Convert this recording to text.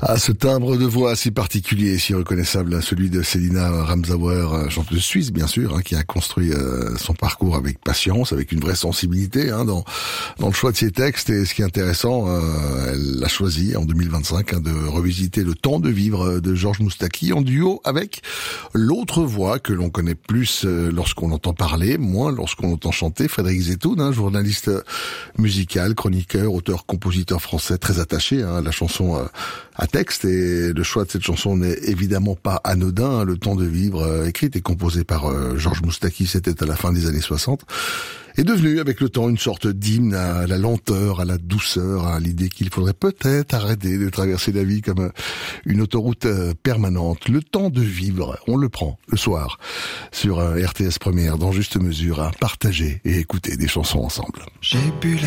Ah, ce timbre de voix si particulier, si reconnaissable, celui de Célina Ramsauer, chanteuse suisse bien sûr, qui a construit son parcours avec patience, avec une vraie sensibilité dans le choix de ses textes. Et ce qui est intéressant, elle a choisi en 2025 de revisiter Le temps de vivre de Georges Moustaki en duo avec l'autre voix que l'on connaît plus lorsqu'on entend parler, moins lorsqu'on entend chanter, Frédéric Zetoun, journaliste musical, chroniqueur, auteur, compositeur français très attaché à la chanson à texte, et le choix de cette chanson n'est évidemment pas anodin. Le temps de vivre, écrite et composée par Georges Moustaki, c'était à la fin des années 60, est devenu avec le temps une sorte d'hymne à la lenteur, à la douceur, à l'idée qu'il faudrait peut-être arrêter de traverser la vie comme une autoroute permanente. Le temps de vivre, on le prend le soir sur RTS Première, dans Juste Mesure, à partager et écouter des chansons ensemble. J'ai bu